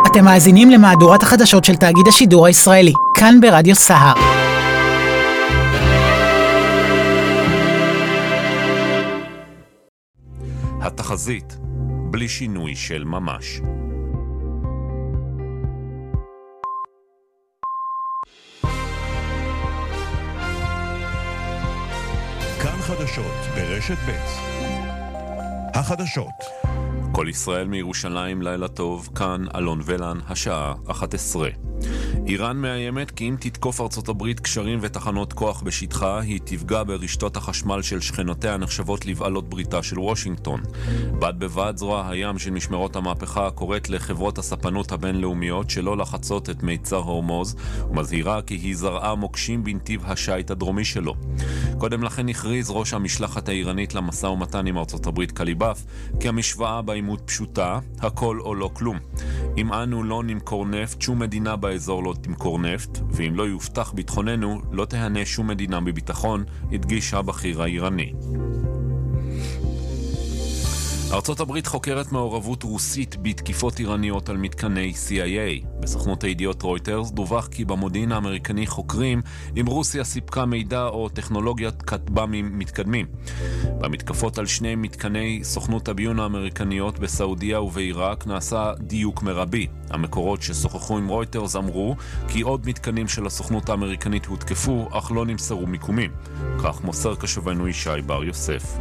אתם מאזינים למהדורת החדשות של תאגיד השידור הישראלי, כאן ברדיו סהר. התחזית, בלי שינוי של ממש. כאן חדשות ברשת ב'. החדשות. כל ישראל מירושלים, לילה טוב, כאן אלון ולן, השעה 11. איראן מאיימת כי אם תתקוף ארצות הברית קשרים ותחנות כוח בשטחה, היא תפגע ברשתות החשמל של שכנותיה הנחשבות לבעלות בריתה של וושינגטון. בד בבד זרוע הים של משמרות המהפכה קוראת לחברות הספנות הבינלאומיות שלא לחצות את מיצר הורמוז, ומזהירה כי היא זרעה מוקשים בנתיב השייט הדרומי שלו. קודם לכן הכריז ראש המשלחת האיראנית למשא ומתן עם ארצות הברית קליבאף כי המשוואה בעימות פשוטה, הכל או לא כלום. אם אנו לא נמכור נפט, שום מדינה באזור לא תמכור נפט, ואם לא יובטח ביטחוננו, לא תהנה שום מדינה בביטחון, הדגיש הבכיר האיראני. ארצות הברית חוקרת מעורבות רוסית בתקיפות איראניות על מתקני CIA. בסוכנות הידיעות רויטרס דווח כי במודיעין האמריקני חוקרים אם רוסיה סיפקה מידע או טכנולוגיית כטב"מים מתקדמים. במתקפות על שני מתקני סוכנות הביון האמריקניות בסעודיה ובעיראק נעשה דיוק מרבי. המקורות ששוחחו עם רויטרס אמרו כי עוד מתקנים של הסוכנות האמריקנית הותקפו אך לא נמסרו מיקומים. כך מוסר קשבנו ישי בר יוסף.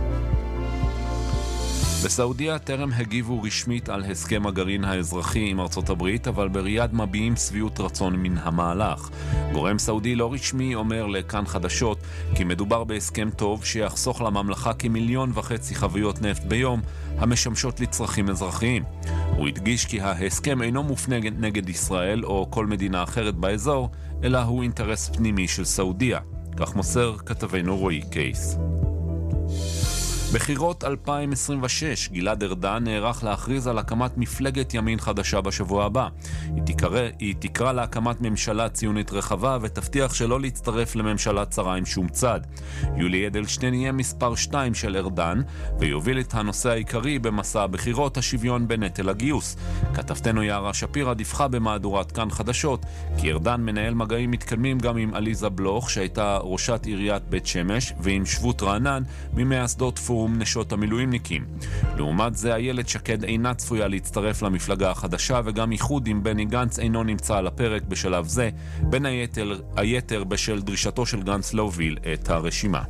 בסעודיה טרם הגיבו רשמית על הסכם הגרעין האזרחי עם ארצות הברית, אבל בריאד מביעים שביעות רצון מן המהלך. גורם סעודי לא רשמי אומר לכאן חדשות כי מדובר בהסכם טוב שיחסוך לממלכה כ1.5 חביות נפט ביום המשמשות לצרכים אזרחיים. הוא הדגיש כי ההסכם אינו מופנה נגד ישראל או כל מדינה אחרת באזור, אלא הוא אינטרס פנימי של סעודיה. כך מוסר כתבנו רועי קייס. בחירות 2026, גלעד ארדן נערך להכריז על הקמת מפלגת ימין חדשה בשבוע הבא. היא תקרא להקמת ממשלה ציונית רחבה ותבטיח שלא להצטרף לממשלה צרה עם שום צד. יולי אדלשטיין יהיה מספר 2 של ארדן ויוביל את הנושא העיקרי במסע הבחירות, השוויון בנטל הגיוס. כתבתנו יערה שפירא דיווחה במהדורת כאן חדשות כי ארדן מנהל מגעים מתקדמים גם עם עליזה בלוך שהייתה ראשת עיריית בית שמש ועם שבות רענן ממייסדות פורום נשות המילואימניקים. לעומת זה, איילת שקד אינה צפויה להצטרף למפלגה החדשה וגם איחוד עם בני גנץ אינו נמצא על הפרק בשלב זה, בין היתר בשל דרישתו של גנץ להוביל את הרשימה.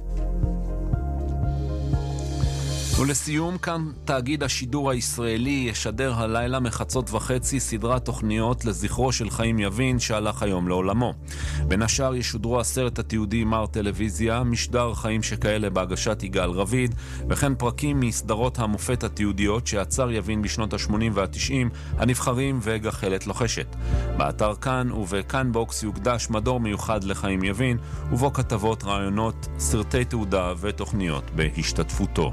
ולסיום, כאן תאגיד השידור הישראלי ישדר הלילה מחצות וחצי סדרת תוכניות לזכרו של חיים יבין שהלך היום לעולמו. בין השאר ישודרו הסרט התיעודי מר טלוויזיה, משדר חיים שכאלה בהגשת יגאל רביד, וכן פרקים מסדרות המופת התיעודיות שעצר יבין בשנות ה-80 וה-90, הנבחרים וגחלת לוחשת. באתר כאן ובכאן בוקס יוקדש מדור מיוחד לחיים יבין, ובו כתבות, רעיונות, סרטי תעודה ותוכניות בהשתתפותו.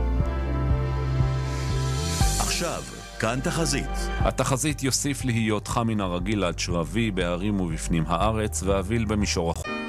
עכשיו, כאן תחזית. התחזית יוסיף להיות חם מן הרגיל עד שרבי בערים ובפנים הארץ ואביל במישור החוף.